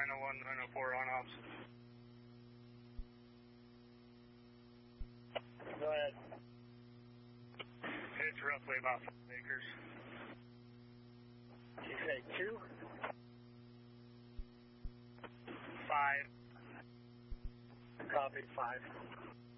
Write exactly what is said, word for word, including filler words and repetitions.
nine oh one, nine oh four on ops. Go ahead. It's roughly about five acres. You say two? Five. Copy, five.